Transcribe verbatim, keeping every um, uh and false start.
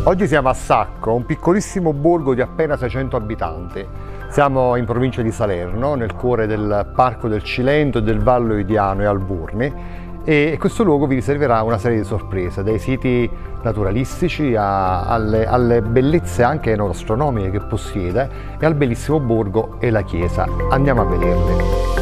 Oggi siamo a Sacco, un piccolissimo borgo di appena seicento abitanti. Siamo in provincia di Salerno, nel cuore del Parco del Cilento, del Vallo Idiano e Alburni, e questo luogo vi riserverà una serie di sorprese, dai siti naturalistici a, alle, alle bellezze anche enogastronomiche che possiede e al bellissimo borgo e la chiesa. Andiamo a vederle.